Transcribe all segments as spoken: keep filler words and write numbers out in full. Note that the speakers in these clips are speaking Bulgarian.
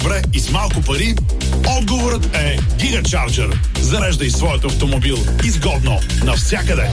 Добре, и с малко пари? Отговорът е GigaCharger. Зареждай своят автомобил изгодно навсякъде.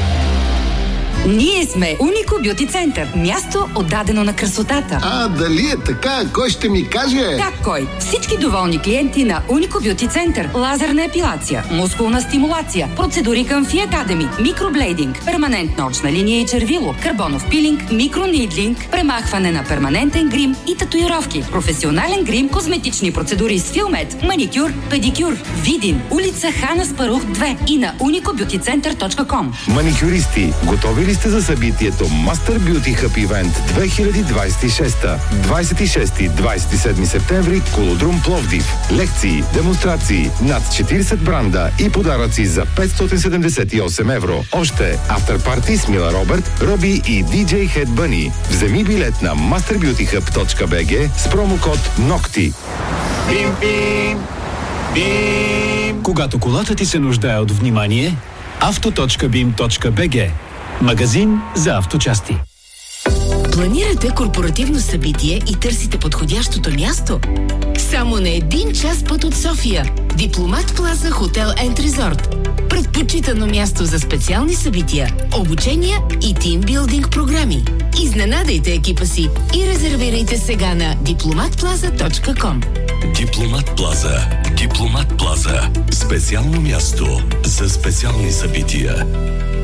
Ние сме Унико Бюти Център. Място отдадено на красотата. А, дали е така? Кой ще ми каже? Как кой? Всички доволни клиенти на Унико Бюти Център. Лазерна епилация, мускулна стимулация, процедури към Фи Академи, микроблейдинг, перманентна очна линия и червило, карбонов пилинг, микронидлинг, премахване на перманентен грим и татуировки, професионален грим, козметични процедури с Филмет, маникюр, педикюр. Видин, улица Хан Аспарух две и на унико бюти център точка ком. Маникюристи, готови ли сте за събитието Master Beauty Hub Event две хиляди двадесет и шеста? двадесет и шести до двадесет и седми септември, Колодрум Пловдив. Лекции, демонстрации, над четиридесет бранда и подаръци за петстотин седемдесет и осем евро. Още авторпарти с Мила Робърт, Роби и диджей Head Bunny. Вземи билет на мастер бюти хъб точка би джи с промокод НОКТИ. Бим, бим, бим. Когато колата ти се нуждае от внимание, авто точка бим точка би джи. Магазин за авточасти. Планирате корпоративно събитие и търсите подходящото място? Само на един час път от София. Дипломат Плаза Хотел енд Резорт. Предпочитано място за специални събития, обучения и тимбилдинг програми. Изненадайте екипа си и резервирайте сега на дипломат плаза точка ком. Дипломат Плаза. Дипломат Плаза. Специално място за специални събития.